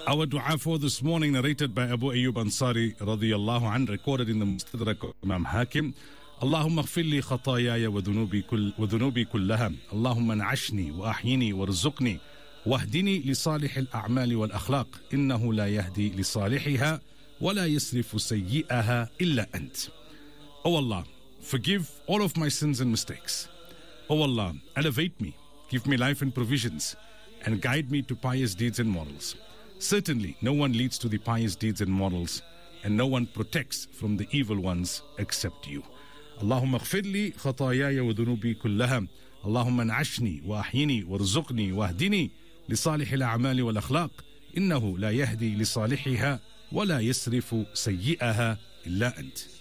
Our dua for this morning, narrated by Abu Ayyub Ansari radiyallahu an, recorded in the Mustadrak of Imam Hakim. اللهم اغفر لي خطاياي وذنوبي كلها اللهم انعشني وأحيني وارزقني واهدني لصالح الأعمال والأخلاق إنه لا يهدي لصالحها ولا يصرف سيئها إلا أنت. O Allah, forgive all of my sins and mistakes. O Allah, elevate me, give me life and provisions, and guide me to pious deeds and morals. Certainly, no one leads to the pious deeds and morals, and no one protects from the evil ones except you. اللهم اغفر لي خطاياي وذنوبي كلها اللهم انعشني وأحيني وارزقني واهدني لصالح الأعمال والأخلاق إنه لا يهدي لصالحها ولا يصرف سيئها إلا أنت.